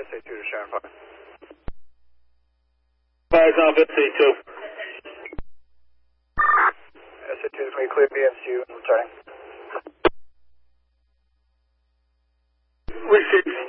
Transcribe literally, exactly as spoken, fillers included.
S A two to Sharon five. Five off S A two. S A two is going to clear B M C U and returning. We six.